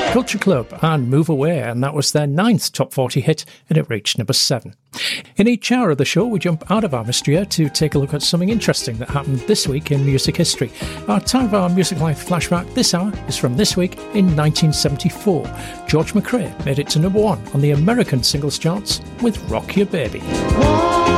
Culture Club and Move Away, and that was their 9th top 40 hit, and it reached number 7. In each hour of the show, we jump out of our mystery to take a look at something interesting that happened this week in music history. Our Time of Our Music Life flashback this hour is from this week in 1974. George McCrae made it to number 1 on the American singles charts with Rock Your Baby.